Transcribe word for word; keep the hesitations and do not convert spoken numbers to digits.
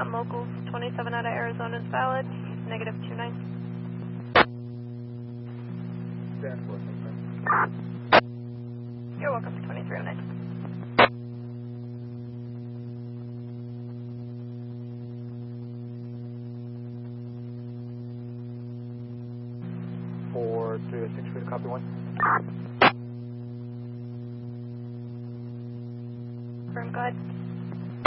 on locals, twenty-seven out of Arizona is valid, negative two nine. Stand for it, okay. You're welcome to twenty-three oh nine. four three oh six, copy one. Confirm, go ahead.